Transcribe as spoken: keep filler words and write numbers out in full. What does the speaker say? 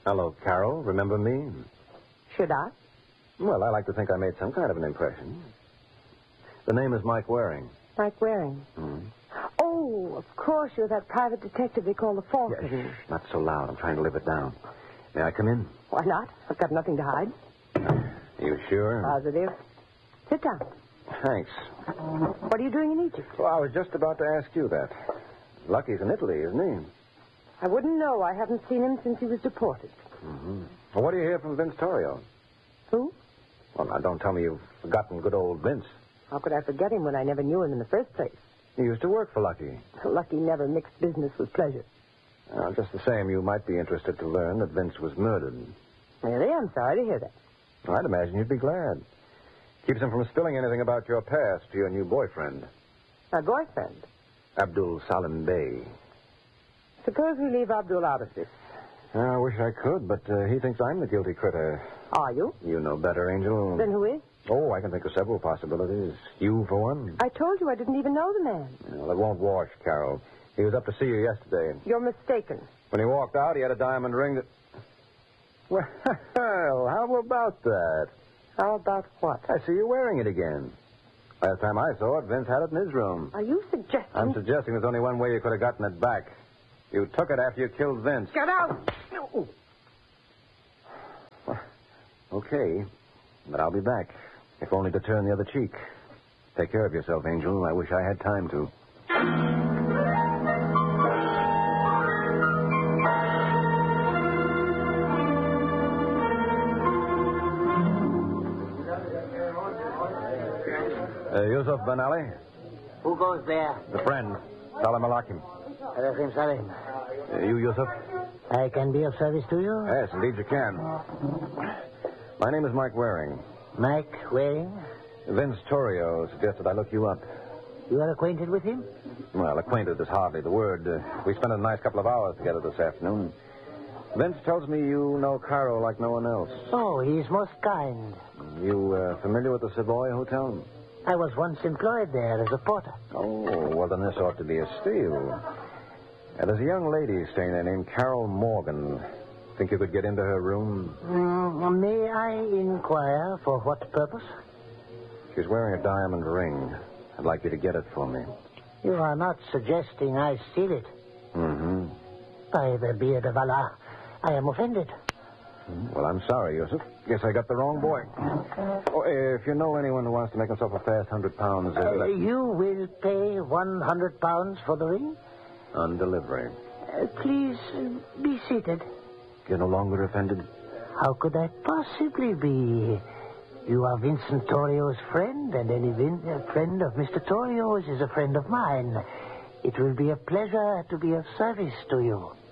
Hello, Carol. Remember me? Should I? Well, I like to think I made some kind of an impression. The name is Mike Waring. Mike Waring? Hmm? Oh, of course, you're that private detective they call the Falcon. Yes, shh, not so loud. I'm trying to live it down. May I come in? Why not? I've got nothing to hide. You sure? Positive. Sit down. Thanks. What are you doing in Egypt? Well, I was just about to ask you that. Lucky's in Italy, isn't he? I wouldn't know. I haven't seen him since he was deported. Mm-hmm. Well, what do you hear from Vince Torrio? Who? Well, now, don't tell me you've forgotten good old Vince. How could I forget him when I never knew him in the first place? He used to work for Lucky. Lucky never mixed business with pleasure. Uh, just the same, you might be interested to learn that Vince was murdered. Really? I'm sorry to hear that. I'd imagine you'd be glad. Keeps him from spilling anything about your past to your new boyfriend. My boyfriend? Abdul Salim Bey. Suppose we leave Abdul out of this. I wish I could, but uh, he thinks I'm the guilty critter. Are you? You know better, Angel. Then who is? Oh, I can think of several possibilities. You, for one. I told you I didn't even know the man. Well, it won't wash, Carol. He was up to see you yesterday. You're mistaken. When he walked out, he had a diamond ring that... Well, how about that? How about what? I see you wearing it again. Last time I saw it, Vince had it in his room. Are you suggesting... I'm suggesting there's only one way you could have gotten it back. You took it after you killed Vince. Get out! Okay, but I'll be back. If only to turn the other cheek. Take care of yourself, Angel. I wish I had time to. Uh, Yusuf Ben Ali? Who goes there? The friend. Salam alaikum. Alaikum salam. Uh, you, Yusuf? I can be of service to you? Yes, indeed you can. My name is Mike Waring. Mike Waring? Vince Torrio suggested I look you up. You are acquainted with him? Well, acquainted is hardly the word. Uh, we spent a nice couple of hours together this afternoon. Vince tells me you know Cairo like no one else. Oh, he is most kind. You uh, familiar with the Savoy Hotel? I was once employed there as a porter. Oh, well, then this ought to be a steal. Uh, there's a young lady staying there named Carol Morgan. Think you could get into her room? Mm, may I inquire for what purpose? She's wearing a diamond ring. I'd like you to get it for me. You are not suggesting I steal it. Mm-hmm. By the beard of Allah, I am offended. Well, I'm sorry, Yusuf. Guess I got the wrong boy. Oh, if you know anyone who wants to make himself a fast hundred pounds... Uh, uh, you will pay one hundred pounds for the ring? On delivery. Uh, please, uh, be seated. You're no longer offended? How could I possibly be? You are Vincent Torrio's friend, and any vin- uh, friend of Mister Torrio's is a friend of mine. It will be a pleasure to be of service to you.